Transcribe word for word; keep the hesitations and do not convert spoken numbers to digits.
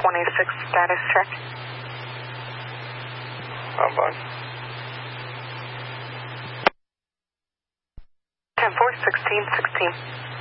twenty-six status check. How about? ten four, sixteen, sixteen.